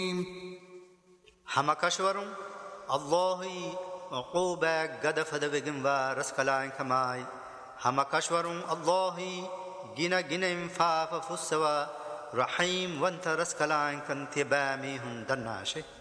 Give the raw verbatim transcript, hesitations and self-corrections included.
همکشورم اللهی عقوبة قدف دبگم و رسکلاین کمای همکشورم اللهی گینا گینم فاف فسوا رحیم وانت رسکلاین کن تبامی هندناشه